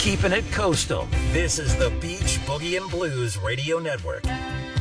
keeping it coastal. This is the Beach Boogie and Blues Radio Network.